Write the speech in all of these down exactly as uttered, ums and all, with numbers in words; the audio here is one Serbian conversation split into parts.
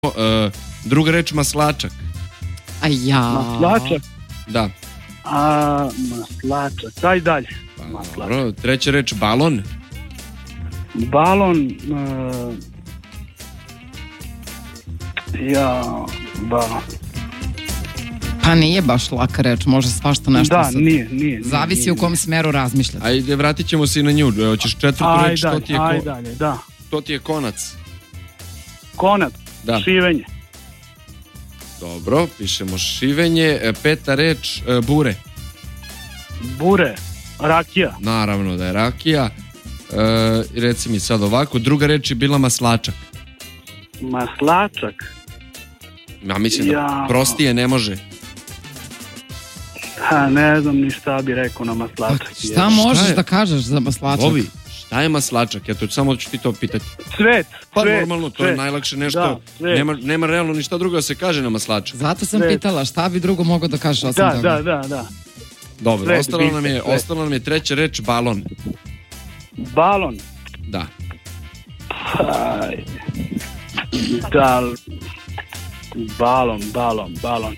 Uh, druga reč maslačak. A ja. Maslačak. Da. A, maslačak. Daj dalje. Pa, maslačak. dobro. Treća reč balon. Balon. Uh, ja, balon. Pa nije baš laka reč, može svašta nešto. Da, sad. nije, nije. Zavisi nije, u kom smeru razmišljati. Ajde, vratit ćemo se i na nju. Hoćeš četvrtu aj reč, dalje, to ti je, aj ko... dalje, da. to ti je konac. Konac. Da. Šivenje. Dobro, pišemo šivenje. E, Peta reč, e, bure. Bure. Rakija. Naravno da je rakija. E, reci mi sad ovako, druga reč je bila maslačak. Maslačak. Ja mislim da Ja. prostije ne može. Ha, ne znam ni šta bi rekao na maslačak. Šta možeš je? da kažeš za maslačak? Ovi, šta je maslačak? Ja to samo ću ti to pitati. Cvet. Pa cvet, normalno, to cvet. je najlakše nešto. Da, cvet. nema, nema realno ništa drugo da se kaže na maslačak. Zato sam Cvet. pitala šta bi drugo mogao da kažeš osim Da, toga. da, da, da. Dobro, Cvet, ostalo nam je, cvet. ostalo nam je treća reč, balon. Balon. Da. Aj. Da. Balon, balon, balon.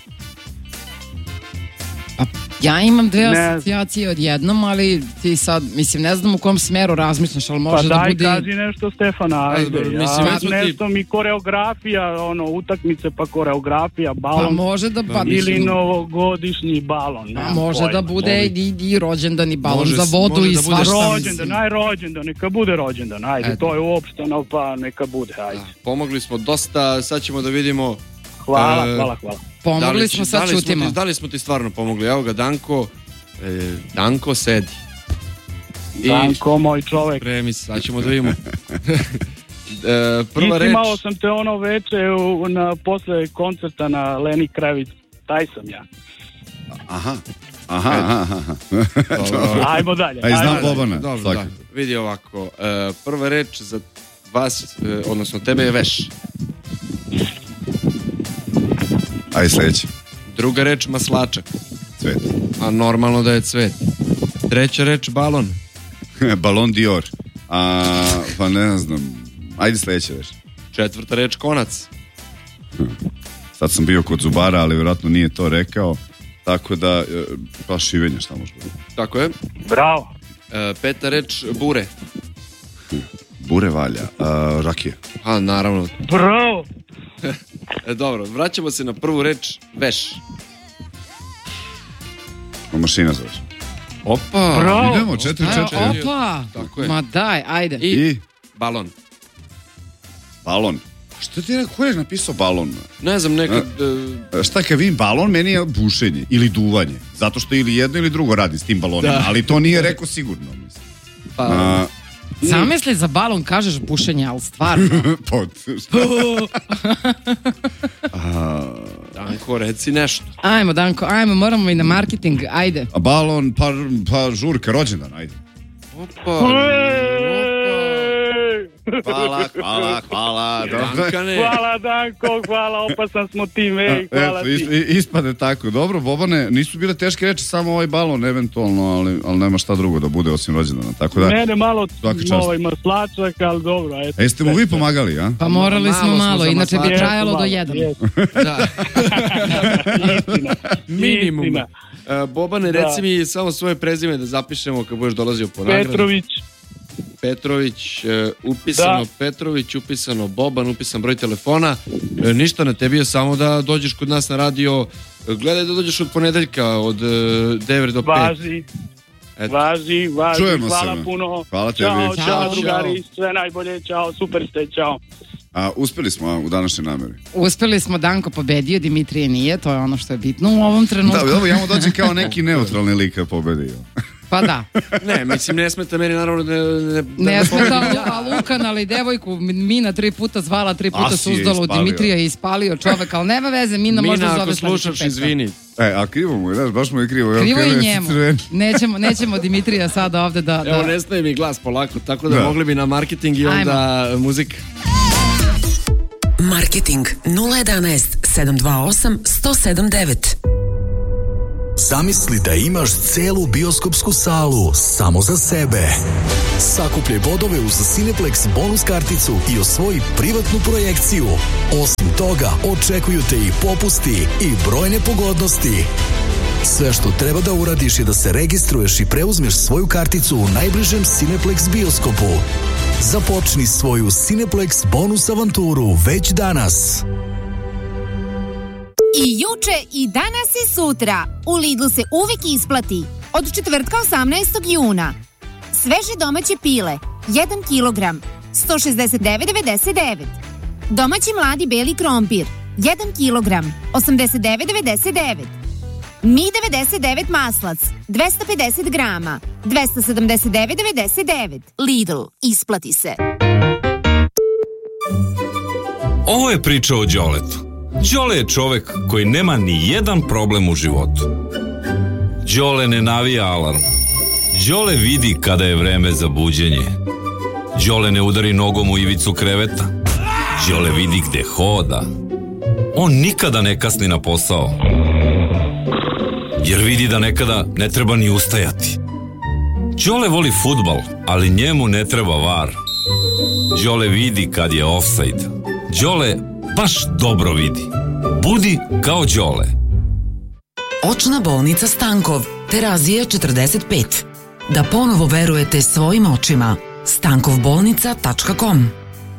Pa, ja imam dve Ne. asocijacije odjednom, ali ti sad, mislim, ne znam u kom smeru razmišljaš, ali može Pa da daj, bude... kaži nešto, Stefana, ajde. Ajde, Ja, mislim, već smo ti- nešto mi koreografija, ono, utakmice pa koreografija, Pa balon. može da... Pa, ili mislim, novogodišnji balon. pa nemam može pojma. da bude i, i rođendan i balon Može- za vodu može i da bude svašta. Rođendan, mislim. aj rođendan, neka bude rođendan, ajde, Eto. to je uopšteno, pa neka bude, ajde. Da, pomogli smo dosta, sad ćemo da vidimo Hvala, E, hvala, hvala. da Pomogli li, smo, će- sad da li smo čutimo. ti, da li smo ti stvarno pomogli. Evo ga Danko, e, Danko sedi. I Danko, moj čovek. premi se, sad ćemo da vidimo. e, prva reč, Istimao sam te ono veče u, na, posle koncerta na Leni Kravic, taj sam ja. Aha. Aha, aha, aha. dobro, Ajmo dalje. A i znam ajmo dalje. Bobana. dobro, svakako. da, vidi ovako, e, prva reč za vas, e, odnosno tebe je veš. Ajde sledeći. Druga reč maslačak, Cvet. a normalno da je cvet. Treća reč balon. Balon Dior. A, pa ne znam. Ajde sledeće već. Četvrta reč konac. Sad sam bio kod zubara, ali vjerojatno nije to rekao. Tako da, e, pa šivenje šta može biti. Tako je. Bravo. E, peta reč bure. Bure valja. A, rakije. A naravno. Bravo. E, dobro, vraćamo se na prvu reč veš. Mašina zoveš. Opa. Bravo. Idemo, četiri, A, četiri. opa, Tako je. ma daj, ajde. I, I balon. balon. Što ti je, ko je napisao balon? Ne znam, nekad... e, Šta kad vidim balon, meni je bušenje ili duvanje. Zato što ili jedno ili drugo radi s tim balonima. Da. Ali to nije rekao sigurno. Mislim. pa, A, Zamisli za balon, kažeš bušenje, ali stvarno. pod, šta? A, Danko, reci nešto. Ajmo, Danko, ajmo, moramo i na marketing, ajde. a balon, pa, pa žurka, rođendan, ajde. Opa. Opa. Hvala, hvala, hvala. Dankane. Hvala Danko, hvala, opasan smo tim, ej, hvala Eto, ti. is- ispade tako. Dobro, Bobane, nisu bile teške reči, samo ovaj balon eventualno, ali, ali nema šta drugo da bude osim rođendana. Tako da, Mene malo Svaka čast. ovaj maslačak, ali dobro, eto. a jeste mu vi pomagali, a? Pa morali smo Malo smo malo, za inače bi maslačak. trajalo do Malo, jedan. jesu. Da. Istina. Minimum. Istina. E, Bobane, Da. reci mi samo svoje prezime da zapišemo kad budeš dolazio po nagradu. Petrović, Petrović, e, upisano Da. Petrović, upisano Boban, upisan broj telefona. E, ništa, na tebi je samo da dođeš kod nas na radio. E, Gledaj da dođeš od ponedeljka od e, devet do pet. važi, Eto. važi, važi, Čujemo se, hvala me. puno. Hvala tebi. Ćao, Ćao. čao, drugari, sve najbolje, čao, super ste, čao. A uspeli smo a, u današnjoj nameri. Uspeli smo, Danko pobedio, Dimitrije nije, to je ono što je bitno u ovom trenutku. Da, dobro, ja mu dođem kao neki neutralni lik kad pobedio. Pa da, Ne, mislim, ne smeta meni naravno ne, ne, da ne smeta pobedim ja. a Lukan, ali devojku Mina tri puta zvala, tri puta Asi je suzdalo, ispalio. Dimitrija je ispalio čovek, ali nema veze, Mina, možda Mina, zove ako sledećeg slušaš, petka. izvini. E, a krivo mu je, znaš, baš mu je krivo. Ja Krivo krenuo i je njemu. crven. Nećemo, nećemo Dimitrija sada ovde da... Evo, da... nestaje mi glas polako, tako da, Da. mogli bi na marketing i onda muzika. Marketing nula jedanaest sedam dva osam jedan zero sedam devet. Zamisli da imaš celu bioskopsku salu samo za sebe. Sakupljaj bodove uz Cineplex bonus karticu i osvoji privatnu projekciju. Osim toga, očekuju te i popusti i brojne pogodnosti. Sve što treba da uradiš je da se registruješ i preuzmeš svoju karticu u najbližem Cineplex bioskopu. Započni svoju Cineplex bonus avanturu već danas. I juče, i danas i sutra. U Lidlu se uvijek isplati. Od četvrtka osamnaestog juna. Sveže domaće pile, jedan kilogram, sto šezdeset devet devedeset devet. Domaći mladi beli krompir, jedan kilogram, osamdeset devet devedeset devet. Mi devedeset devet maslac, dvesta pedeset grama, dvesta sedamdeset devet devedeset devet. Lidl, isplati se. Ovo je priča o Đoletu. Đole je čovek koji nema ni jedan problem u životu. Đole ne navija alarm. Đole vidi kada je vreme za buđenje. Đole ne udari nogom u ivicu kreveta. Đole vidi gde hoda. On nikada ne kasni na posao. Jer vidi da nekada ne treba ni ustajati. Đole voli fudbal, ali njemu ne treba var. Đole vidi kad je ofsajd. Đole baš dobro vidi. Budi kao Đole. Očna bolnica Stankov, Terazije četrdeset pet. Da ponovo verujete svojim očima. stankov bolnica tačka com.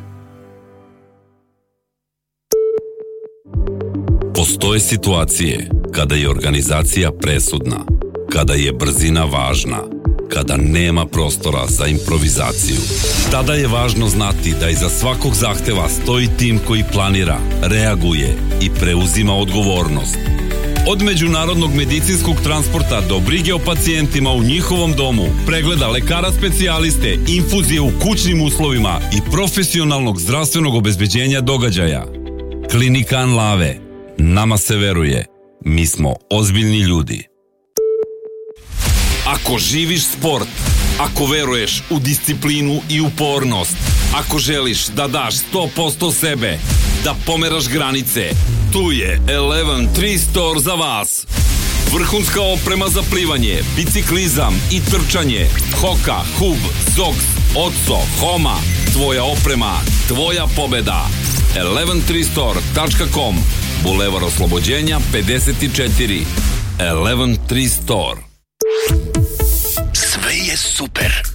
Postoje situacije kada je organizacija presudna, kada je brzina važna, kada nema prostora za improvizaciju. Tada je važno znati da iza svakog zahteva stoji tim koji planira, reaguje i preuzima odgovornost. Od međunarodnog medicinskog transporta do brige o pacijentima u njihovom domu, pregleda lekara specijaliste, infuzije u kućnim uslovima i profesionalnog zdravstvenog obezbeđenja događaja. Klinika Anlave. Nama se veruje. Mi smo ozbiljni ljudi. Ako živiš sport, ako veruješ u disciplinu i upornost, ako želiš da daš sto posto sebe, da pomeraš granice, tu je Eleven tri Store za vas. Vrhunska oprema za plivanje, biciklizam i trčanje. Hoka, Hub, Zogs, Otso, Homa. Tvoja oprema, tvoja pobeda. eleven tri store tačka com. Bulevar Oslobođenja pedeset četiri. Eleven tri Store. Sve je super.